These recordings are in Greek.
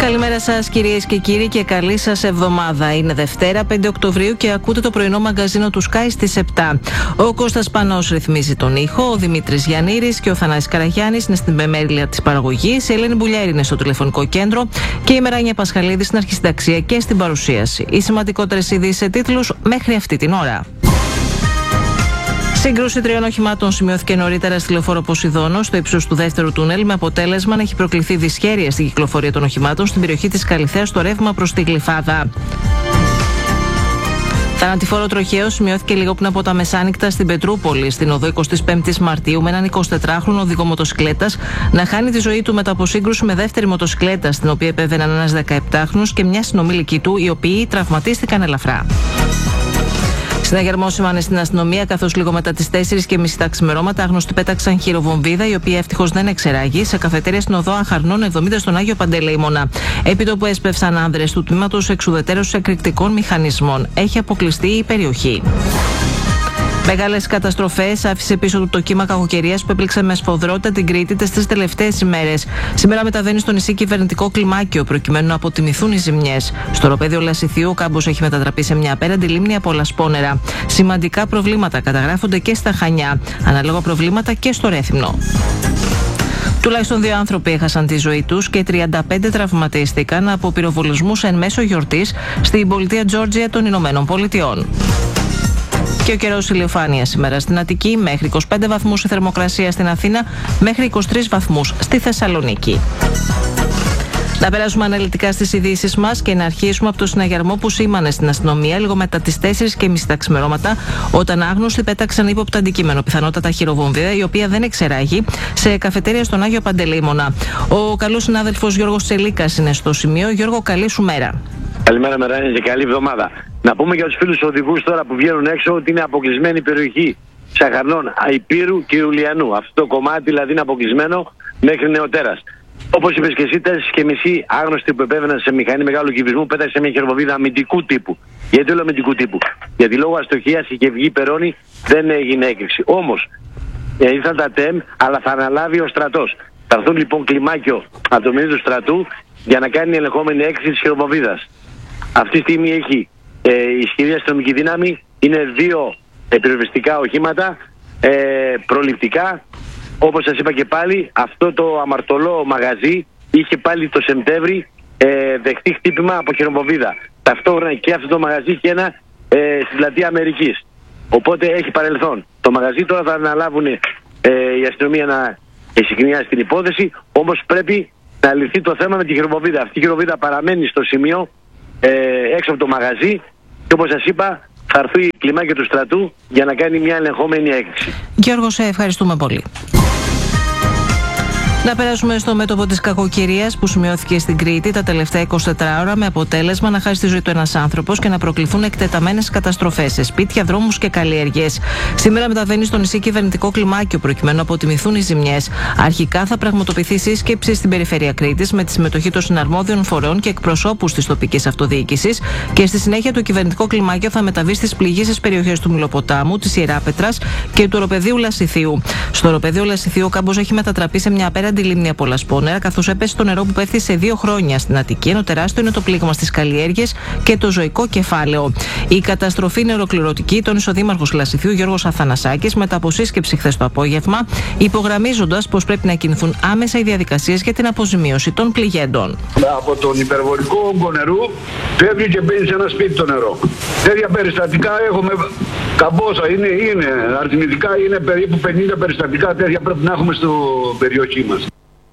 Καλημέρα σας κυρίες και κύριοι και καλή σας εβδομάδα. Είναι Δευτέρα 5 Οκτωβρίου και ακούτε το πρωινό μαγκαζίνο του Sky στις 7. Ο Κώστας Πανός ρυθμίζει τον ήχο, ο Δημήτρης Γιαννήρης και ο Θανάσης Καραγιάννης είναι στην μεμέλεια της παραγωγής, η Ελένη Μπουλιάρη είναι στο τηλεφωνικό κέντρο και η Μεράνια Πασχαλίδη στην αρχισυνταξία και στην παρουσίαση. Οι σημαντικότερες ειδήσεις σε τίτλους μέχρι αυτή την ώρα. Σύγκρουση 3 οχημάτων σημειώθηκε νωρίτερα στη λεωφόρο Ποσειδώνο, στο ύψος του δεύτερου τούνελ, με αποτέλεσμα να έχει προκληθεί δυσχέρεια στην κυκλοφορία των οχημάτων στην περιοχή της Καλιθέας στο ρεύμα προς τη Γλυφάδα. Θανατηφόρο τροχαίο σημειώθηκε λίγο πριν από τα μεσάνυχτα στην Πετρούπολη, στην οδό 25η Μαρτίου, με έναν 24χρονο οδηγό μοτοσυκλέτας να χάνει τη ζωή του μετά από σύγκρουση με δεύτερη μοτοσυκλέτα, στην οποία επέβαιναν ένας 17χρονος και μια συνομήλικη του, οι οποίοι τραυματίστηκαν ελαφρά. Συναγερμό σημάνε στην αστυνομία, καθώς λίγο μετά τις 4:30 τα ξημερώματα άγνωστοι πέταξαν χειροβομβίδα, η οποία ευτυχώς δεν εξεράγει, σε καφετέρια στην οδό Αχαρνών 70 στον Άγιο Παντελεήμονα. Επί τόπου έσπευσαν άνδρες του τμήματος εξουδετέρωσης εκρηκτικών μηχανισμών. Έχει αποκλειστεί η περιοχή. Μεγάλες καταστροφές άφησε πίσω του το κύμα κακοκαιρίας που έπληξε με σφοδρότητα την Κρήτη τις τελευταίες ημέρες. Σήμερα μεταβαίνει στο νησί κυβερνητικό κλιμάκιο προκειμένου να αποτιμηθούν οι ζημιές. Στο οροπέδιο Λασιθιού ο κάμπος έχει μετατραπεί σε μια απέραντη λίμνη από λασπόνερα. Σημαντικά προβλήματα καταγράφονται και στα Χανιά. Ανάλογα προβλήματα και στο Ρέθυμνο. Τουλάχιστον 2 άνθρωποι έχασαν τη ζωή τους και 35 τραυματίστηκαν από πυροβολισμούς εν μέσω γιορτής στην πολιτεία Τζόρτζια των Ηνωμένων Πολιτειών. Και ο καιρός ηλιοφάνεια σήμερα στην Αττική, μέχρι 25 βαθμούς η θερμοκρασία στην Αθήνα, μέχρι 23 βαθμούς στη Θεσσαλονίκη. Να περάσουμε αναλυτικά στις ειδήσεις μας και να αρχίσουμε από το συναγερμό που σήμανε στην αστυνομία λίγο μετά τις 4:30 τα ξημερώματα, όταν άγνωστοι πέταξαν ύποπτα αντικείμενο, πιθανότατα χειροβομβίδα, η οποία δεν εξεράγει, σε καφετέρια στον Άγιο Παντελεήμονα. Ο καλός συνάδελφος Γιώργος Τσελίκας είναι στο σημείο. Γιώργο, καλή σου μέρα. Καλημέρα, Μεράνια, και καλή εβδομάδα. Να πούμε για τους φίλους οδηγούς τώρα που βγαίνουν έξω ότι είναι αποκλεισμένη η περιοχή Σαχαρνών, Αϊπήρου και Ιουλιανού. Αυτό το κομμάτι δηλαδή είναι αποκλεισμένο μέχρι νεοτέρας. Όπως είπες και εσύ, 4:30 άγνωστοι που επέβαιναν σε μηχανή μεγάλου κυβισμού πέταξε μια χειροβομβίδα αμυντικού τύπου. Γιατί όλο αμυντικού τύπου? Γιατί λόγω αστοχίας είχε βγει περώνη, δεν έγινε έκρηξη. Όμως ήρθαν τα ΤΕΜ, αλλά θα αναλάβει ο στρατός. Θα έρθουν λοιπόν κλιμάκιο από το μήνυμα του στρατού για να κάνει ελεγχόμενη έκρηξη της χειροβομβίδας. Αυτή τη στιγμή έχει ισχυρή αστυνομική δύναμη, είναι 2 πυροσβεστικά οχήματα, προληπτικά. Όπως σας είπα και πάλι, αυτό το αμαρτωλό μαγαζί είχε πάλι το Σεπτέμβρη δεχτεί χτύπημα από χειροβομβίδα. Ταυτόχρονα και αυτό το μαγαζί και ένα στην πλατεία Αμερικής. Οπότε έχει παρελθόν. Το μαγαζί τώρα θα αναλάβουν η αστυνομία να εξυκνιάσει την υπόθεση, όμως πρέπει να λυθεί το θέμα με τη χειροβομβίδα. Αυτή η χειροβομβίδα παραμένει στο σημείο έξω από το μαγαζί και όπως σας είπα θα έρθει η κλιμάκια του στρατού για να κάνει μια ελεγχόμενη έκρηξη. Γιώργο, σε ευχαριστούμε πολύ. Να περάσουμε στο μέτωπο της κακοκαιρίας που σημειώθηκε στην Κρήτη τα τελευταία 24 ώρα, με αποτέλεσμα να χάσει τη ζωή του ένας άνθρωπος και να προκληθούν εκτεταμένες καταστροφές σε σπίτια, δρόμους και καλλιέργειες. Σήμερα μεταβαίνει στο νησί κυβερνητικό κλιμάκιο προκειμένου να αποτιμηθούν οι ζημιές. Αρχικά θα πραγματοποιηθεί σύσκεψη στην περιφέρεια Κρήτης με τη συμμετοχή των συναρμόδιων φορέων και εκπροσώπους της τοπικής αυτοδιοίκησης και στη συνέχεια το κυβερνητικό κλιμάκιο θα μεταβεί στις πληγήσεις περιοχές του Μυλοποτάμου, της Ιεράπετρας και του οροπεδίου Λασιθιού. Στο οροπεδίο Λασιθιού ο κάμπος έχει μετατραπεί σε μια απέραντη λίμνη από λασπόνερα, καθώς έπεσε το νερό που πέφτει σε 2 χρόνια στην Αττική, ενώ τεράστιο είναι το πλήγμα στις καλλιέργειες και το ζωικό κεφάλαιο. Η καταστροφή είναι ολοκληρωτική, τόνισε ο Δήμαρχος Λασιθιού Γιώργος Αθανασάκης μετά από σύσκεψη χθες το απόγευμα, υπογραμμίζοντας πως πρέπει να κινηθούν άμεσα οι διαδικασίες για την αποζημίωση των πληγέντων. Από τον υπερβολικό όγκο νερού φεύγει και μπαίνει σε ένα σπίτι το νερό. Τέτοια περιστατικά έχουμε καμπόσα, είναι αριθμητικά είναι περίπου 50 περιστατικά τέτοια πρέπει να έχουμε στην περιοχή μας.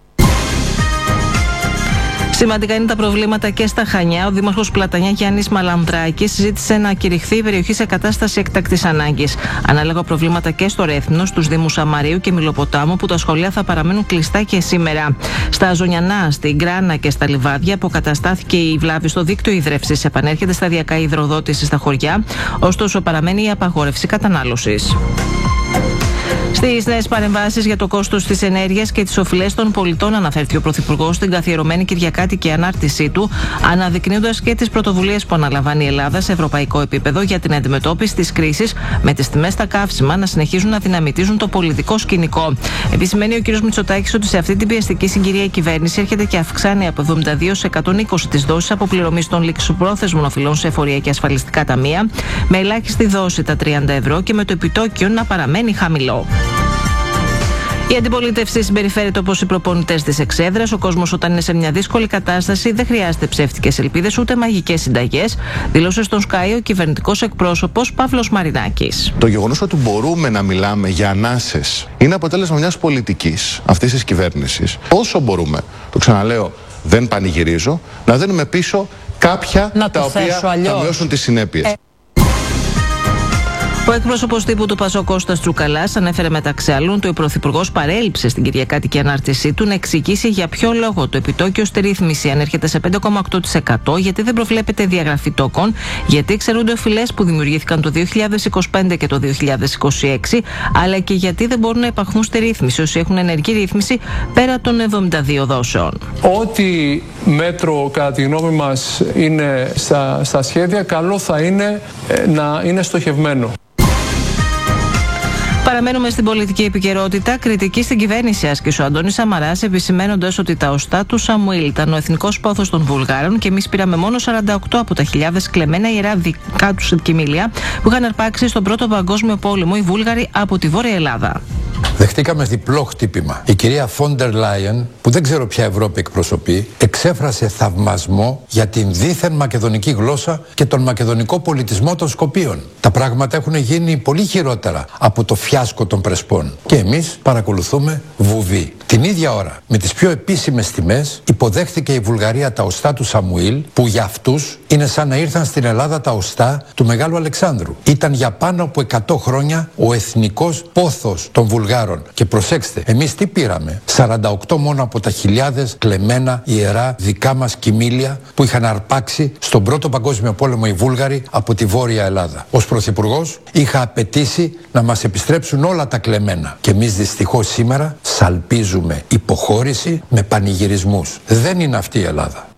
Σημαντικά είναι τα προβλήματα και στα Χανιά. Ο Δήμαρχος Πλατανιά Γιάννης Μαλανδράκης ζήτησε να κηρυχθεί η περιοχή σε κατάσταση έκτακτης ανάγκης. Ανάλογα προβλήματα και στο Ρέθυμνο, στους Δήμους Σαμαρίου και Μυλοποτάμου, που τα σχολεία θα παραμένουν κλειστά και σήμερα. Στα Ζωνιανά, στην Γκράνα και στα Λιβάδια αποκαταστάθηκε η βλάβη στο δίκτυο ίδρευσης. Επανέρχεται σταδιακά η υδροδότηση στα χωριά, ωστόσο παραμένει η απαγόρευση κατανάλωσης. Στις νέες παρεμβάσεις για το κόστος της ενέργειας και τις οφειλές των πολιτών, αναφέρθηκε ο Πρωθυπουργός στην καθιερωμένη Κυριακάτικη ανάρτησή του, αναδεικνύοντας και τις πρωτοβουλίες που αναλαμβάνει η Ελλάδα σε ευρωπαϊκό επίπεδο για την αντιμετώπιση της κρίσης, με τις τιμές στα καύσιμα να συνεχίζουν να δυναμητίζουν το πολιτικό σκηνικό. Επισημαίνει ο κ. Μητσοτάκης ότι σε αυτή την πιεστική συγκυρία η κυβέρνηση έρχεται και αυξάνει από 72 σε 120 τις δόσεις αποπληρωμής των ληξιπρόθεσμων οφειλών σε εφορία και ασφαλιστικά ταμεία, με ελάχιστη δόση τα 30 ευρώ και με το επιτόκιο να παραμένει χαμηλό. Η αντιπολίτευση συμπεριφέρεται όπως οι προπονητές της εξέδρας. Ο κόσμος, όταν είναι σε μια δύσκολη κατάσταση, δεν χρειάζεται ψεύτικες ελπίδες ούτε μαγικές συνταγές, δήλωσε στον Sky ο κυβερνητικός εκπρόσωπος Παύλος Μαρινάκης. Το γεγονός ότι μπορούμε να μιλάμε για ανάσες είναι αποτέλεσμα μιας πολιτικής αυτής της κυβέρνησης. Όσο μπορούμε, το ξαναλέω, δεν πανηγυρίζω, να δίνουμε πίσω κάποια τα οποία θα μειώσουν τις συνέπειες. Ο εκπρόσωπος τύπου του ΠΑΣΟΚ Κώστας Τσουκαλάς ανέφερε μεταξύ άλλων ότι ο Πρωθυπουργός παρέλειψε στην Κυριακάτικη ανάρτησή του να εξηγήσει για ποιο λόγο το επιτόκιο στη ρύθμιση ανέρχεται σε 5,8%, γιατί δεν προβλέπεται διαγραφή τόκων, γιατί εξαιρούνται οφειλές που δημιουργήθηκαν το 2025 και το 2026, αλλά και γιατί δεν μπορούν να υπαχθούν στη ρύθμιση όσοι έχουν ενεργή ρύθμιση πέρα των 72 δόσεων. Ό,τι μέτρο κατά τη γνώμη μας είναι στα σχέδια, καλό θα είναι να είναι στοχευμένο. Παραμένουμε στην πολιτική επικαιρότητα. Κριτική στην κυβέρνηση άσκησε ο Αντώνης Σαμαράς, επισημαίνοντας ότι τα οστά του Σαμουήλ ήταν ο εθνικός πόθος των Βουλγάρων και εμείς πήραμε μόνο 48 από τα χιλιάδες κλεμμένα ιερά δικά τους κοιμήλια που είχαν αρπάξει στον Πρώτο Παγκόσμιο Πόλεμο οι Βούλγαροι από τη Βόρεια Ελλάδα. Δεχτήκαμε διπλό χτύπημα. Η κυρία Φόντερ Λάιεν, που δεν ξέρω ποια Ευρώπη εκπροσωπεί, εξέφρασε θαυμασμό για την δίθεν μακεδονική γλώσσα και τον μακεδονικό πολιτισμό των Σκοπίων. Τα πράγματα έχουν γίνει πολύ χειρότερα από το φιάσκο των Πρεσπών. Και εμείς παρακολουθούμε βουβή. Την ίδια ώρα, με τις πιο επίσημες τιμές, υποδέχθηκε η Βουλγαρία τα οστά του Σαμουήλ, που για αυτούς είναι σαν να ήρθαν στην Ελλάδα τα οστά του Μεγάλου Αλεξάνδρου. Ήταν για πάνω από 100 χρόνια ο εθνικός πόθος των Βουλγάρων. Και προσέξτε, εμείς τι πήραμε? 48 μόνο από τα χιλιάδες κλεμμένα ιερά δικά μας κοιμήλια που είχαν αρπάξει στον Πρώτο Παγκόσμιο Πόλεμο οι Βούλγαροι από τη Βόρεια Ελλάδα. Ως Πρωθυπουργός είχα απαιτήσει να μας επιστρέψουν όλα τα κλεμμένα. Και εμείς δυστυχώς σήμερα σαλπίζουμε υποχώρηση με πανηγυρισμούς. Δεν είναι αυτή η Ελλάδα.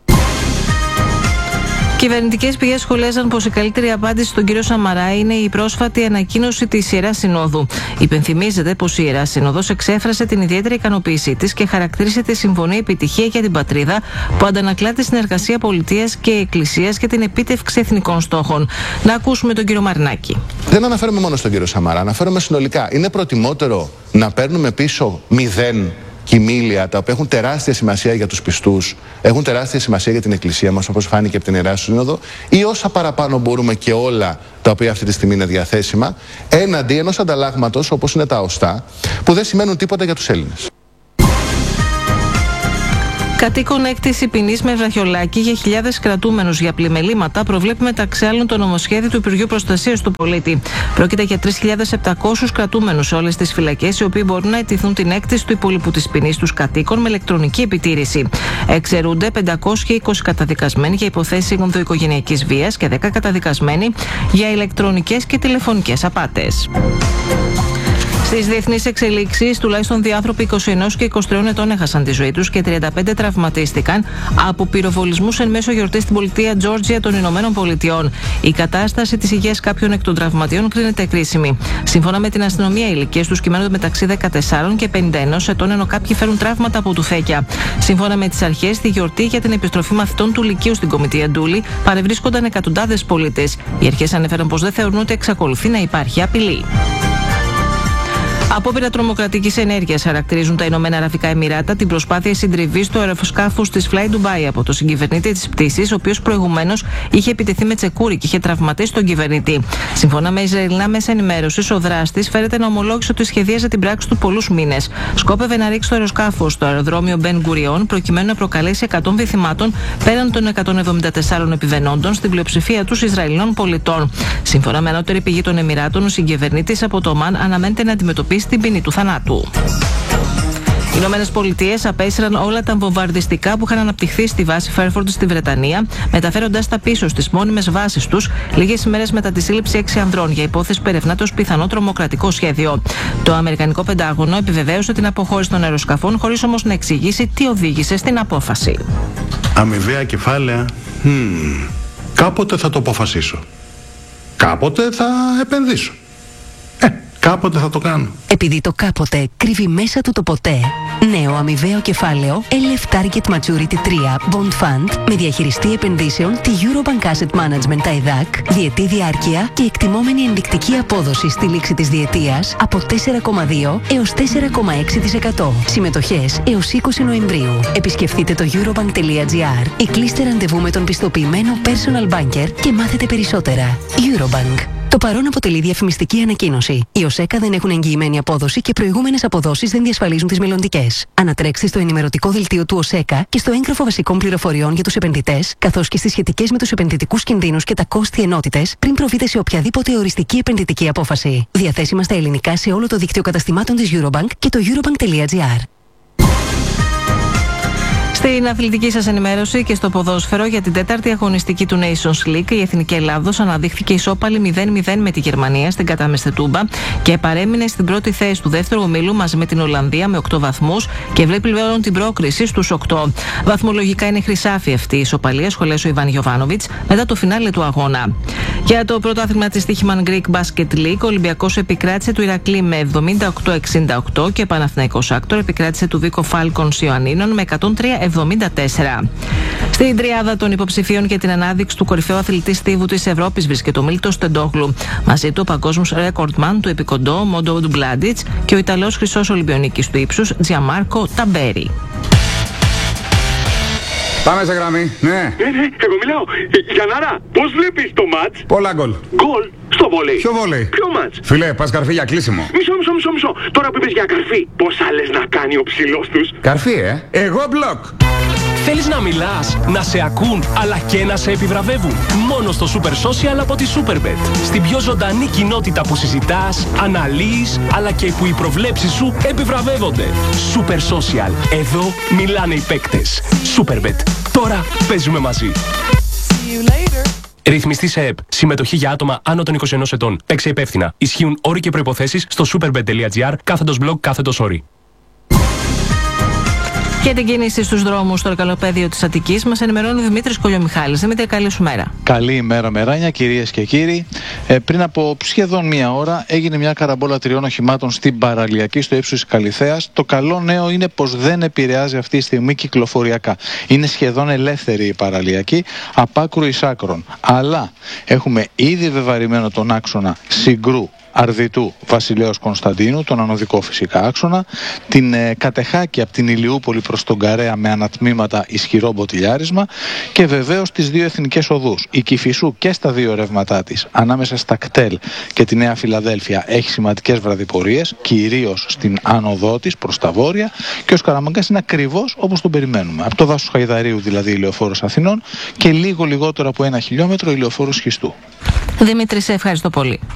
Κυβερνητικές πηγές σχολίαζαν πως η καλύτερη απάντηση στον κύριο Σαμαρά είναι η πρόσφατη ανακοίνωση της Ιεράς Συνόδου. Υπενθυμίζεται πως η Ιερά Σύνοδος εξέφρασε την ιδιαίτερη ικανοποίησή της και χαρακτήρισε τη συμφωνία επιτυχία για την πατρίδα, που αντανακλά τη συνεργασία πολιτείας και εκκλησίας για την επίτευξη εθνικών στόχων. Να ακούσουμε τον κύριο Μαρινάκη. Δεν αναφέρομαι μόνο στον κύριο Σαμαρά, αναφέρομαι συνολικά. Είναι προτιμότερο να παίρνουμε πίσω 0 κοιμήλια, τα οποία έχουν τεράστια σημασία για τους πιστούς, έχουν τεράστια σημασία για την Εκκλησία μας, όπως φάνηκε από την Ιερά Σύνοδο, ή όσα παραπάνω μπορούμε και όλα τα οποία αυτή τη στιγμή είναι διαθέσιμα, έναντι ενός ανταλλάγματος όπως είναι τα οστά, που δεν σημαίνουν τίποτα για τους Έλληνες. Κατοίκον έκτηση ποινής με βραχιολάκι για χιλιάδες κρατούμενους για πλημελήματα προβλέπει μεταξύ άλλων το νομοσχέδιο του Υπουργείου Προστασίας του Πολίτη. Πρόκειται για 3.700 κρατούμενους σε όλες τις φυλακές, οι οποίοι μπορούν να αιτηθούν την έκτηση του υπολείπου της ποινής τους κατοίκων με ηλεκτρονική επιτήρηση. Εξαιρούνται 520 καταδικασμένοι για υποθέσεις ενδοοικογενειακής βίας και 10 καταδικασμένοι για ηλεκτρονικές και τηλεφωνικές απάτες. Στις διεθνείς εξελίξεις, τουλάχιστον δύο άνθρωποι 21 και 23 ετών έχασαν τη ζωή τους και 35 τραυματίστηκαν από πυροβολισμούς εν μέσω γιορτής στην πολιτεία Τζόρτζια των Ηνωμένων Πολιτειών. Η κατάσταση της υγείας κάποιων εκ των τραυματιών κρίνεται κρίσιμη. Σύμφωνα με την αστυνομία, οι ηλικίες τους κυμαίνονται μεταξύ 14 και 51 ετών, ενώ κάποιοι φέρουν τραύματα από τουφέκια. Σύμφωνα με τις αρχές, στη γιορτή για την επιστροφή μαθητών του Λυκείου στην Κομιτεία Ντούλη παρευρίσκονταν εκατοντάδες πολίτες. Οι αρχές ανέφεραν πως δεν θεωρούν ότι εξακολουθεί να υπάρχει απειλή. Απόπειρα τρομοκρατικής ενέργειας χαρακτηρίζουν τα Ηνωμένα Αραβικά Εμιράτα την προσπάθεια συντριβής του αεροσκάφους της Fly Dubai από το συγκυβερνήτη της πτήσης, ο οποίος προηγουμένως είχε επιτεθεί με τσεκούρι και είχε τραυματίσει τον κυβερνητή. Σύμφωνα με Ισραηλινά μέσα ενημέρωσης, ο δράστης φέρεται να ομολόγησε ότι σχεδίαζε την πράξη του πολλούς μήνες. Σκόπευε να ρίξει το αεροσκάφος στο αεροδρόμιο Μπεν Γκουριόν, προκειμένου να προκαλέσει 100 θυμάτων πέραν των 174 επιβενόντων, στην πλειοψηφία τους Ισραηλινών πολιτών. Σύμφωνα με ανώτερη πηγή των Εμιράτων, ο συγκυβερνήτης από το Ομάν αναμένεται να αντιμετωπίσει την ποινή του θανάτου. Οι Ηνωμένες Πολιτείες απέσυραν όλα τα βομβαρδιστικά που είχαν αναπτυχθεί στη βάση Fairford στη Βρετανία, μεταφέροντας τα πίσω στις μόνιμες βάσεις τους, λίγες ημέρες μετά τη σύλληψη 6 ανδρών για υπόθεση που ερευνάται ως πιθανό τρομοκρατικό σχέδιο. Το Αμερικανικό Πεντάγωνο επιβεβαίωσε την αποχώρηση των αεροσκαφών, χωρίς όμως να εξηγήσει τι οδήγησε στην απόφαση. Αμοιβαία κεφάλαια. Κάποτε θα το αποφασίσω. Κάποτε θα επενδύσω. Κάποτε θα το κάνω. Επειδή το κάποτε κρύβει μέσα του το ποτέ. Νέο αμοιβαίο κεφάλαιο LF Target Maturity 3 Bond Fund με διαχειριστή επενδύσεων τη Eurobank Asset Management ΤΑΙΔΑΚ, διετή διάρκεια και εκτιμόμενη ενδεικτική απόδοση στη λήξη της διετίας από 4,2 έως 4,6%. Συμμετοχές έως 20 Νοεμβρίου. Επισκεφτείτε το eurobank.gr ή κλείστε ραντεβού με τον πιστοποιημένο personal banker και μάθετε περισσότερα. Eurobank. Το παρόν αποτελεί διαφημιστική ανακοίνωση. Οι ΟΣΕΚΑ δεν έχουν εγγυημένη απόδοση και προηγούμενες αποδόσεις δεν διασφαλίζουν τις μελλοντικές. Ανατρέξτε στο ενημερωτικό δελτίο του ΟΣΕΚΑ και στο έγγραφο βασικών πληροφοριών για τους επενδυτές, καθώς και στις σχετικές με τους επενδυτικούς κινδύνους και τα κόστη ενότητες, πριν προβείτε σε οποιαδήποτε οριστική επενδυτική απόφαση. Διαθέσιμα στα ελληνικά σε όλο το δίκτυο καταστημάτων της Eurobank και το eurobank.gr. Στην αθλητική σας ενημέρωση και στο ποδόσφαιρο για την τέταρτη αγωνιστική του Nations League, η Εθνική Ελλάδος αναδείχθηκε ισόπαλη 0-0 με τη Γερμανία στην κατάμεστη Τούμπα και παρέμεινε στην πρώτη θέση του δεύτερου ομίλου μαζί με την Ολλανδία με 8 βαθμούς και βλέπει πλέον την πρόκριση στους 8. Βαθμολογικά είναι χρυσάφι αυτή η ισοπαλία, σχολέασε ο Ιβάν Γιοβάνοβιτς μετά το φινάλε του αγώνα. Για το πρωτάθλημα της Τύχημαν Greek Basket League, ο Ολυμπιακός επικράτησε του Ηρακλή με 78-68 και Παναθηναϊκός Άκτορ επικράτησε του Βίκο Falcons Ιωαννίνων με 103-74. Στην τριάδα των υποψηφίων για την ανάδειξη του κορυφαίου αθλητή στίβου της Ευρώπης βρίσκεται ο Μίλτος Τεντόγλου. Μαζί του ο παγκόσμιος ρεκορντμάν του επικοντό Μόντο Ντουγκλάντιτς και ο Ιταλός χρυσός Ολυμπιονίκης του ύψους Τζιαμάρκο Ταμπέρι. Πάμε σε γραμμή, ναι. Εγώ μιλάω. Γιαννάρα, πώς βλέπεις το μάτς? Πολλά γκολ. Γκολ στο βόλεϊ. Ποιο βόλεϊ? Ποιο μάτς? Φιλέ, πας καρφί για κλείσιμο. Μισό. Τώρα που είπες για καρφί, πόσα λες να κάνει ο ψηλός τους? Καρφί, Εγώ μπλοκ. Θέλεις να μιλάς, να σε ακούν, αλλά και να σε επιβραβεύουν? Μόνο στο Super Social από τη Superbet. Στην πιο ζωντανή κοινότητα που συζητάς, αναλύεις, αλλά και που οι προβλέψεις σου επιβραβεύονται. Super Social. Εδώ μιλάνε οι παίκτες. Superbet. Τώρα παίζουμε μαζί. Ρυθμιστή σε ΕΠ. Συμμετοχή για άτομα άνω των 21 ετών. Παίξε υπεύθυνα. Ισχύουν όροι και προϋποθέσεις στο superbet.gr/blog/όροι. Και την κίνηση στους δρόμους στο Ερκαλοπέδιο της Αττικής μας ενημερώνει ο Δημήτρης Κολιομιχάλης. Δημήτρη, καλή σου μέρα. Καλή ημέρα, Μεράνια, κυρίες και κύριοι. Πριν από σχεδόν μία ώρα έγινε μια καραμπόλα 3 οχημάτων στην παραλιακή στο ύψος της Καλιθέας. Το καλό νέο είναι πως δεν επηρεάζει αυτή τη στιγμή κυκλοφοριακά. Είναι σχεδόν ελεύθερη η παραλιακή, απ' άκρου εις άκρον. Αλλά έχουμε ήδη βεβαρημένο τον άξονα Συγκρού Αρδιτού Βασιλέως Κωνσταντίνου, τον ανωδικό φυσικά άξονα, την Κατεχάκη από την Ηλιούπολη προς τον Καρέα με ανατμήματα ισχυρό μποτιλιάρισμα και βεβαίως τις δύο εθνικές οδούς. Η Κηφισού και στα δύο ρεύματά της, ανάμεσα στα Κτέλ και τη Νέα Φιλαδέλφια, έχει σημαντικές βραδιπορίες, κυρίως στην άνοδό της προς τα βόρεια, και ο Σκαραμαγκάς είναι ακριβώς όπως τον περιμένουμε. Από το δάσος Χαϊδαρίου δηλαδή η Λεωφόρος Αθηνών και λίγο λιγότερο από 1 χιλιόμετρο η Λεωφόρος Σχιστού. Δημήτρη, σε ευχαριστώ πολύ.